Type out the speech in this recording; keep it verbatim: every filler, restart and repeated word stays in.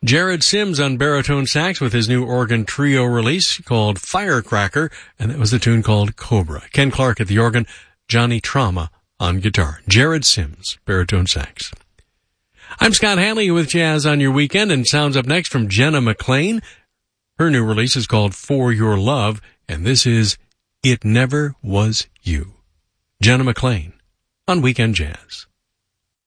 Jared Sims on baritone sax with his new organ trio release called Firecracker, and that was the tune called Cobra. Ken Clark at the organ, Johnny Trauma on guitar. Jared Sims, baritone sax. I'm Scott Hanley with Jazz on Your Weekend, and sounds up next from Jenna McLean. Her new release is called For Your Love, and this is It Never Was You. Jenna McLean on Weekend Jazz.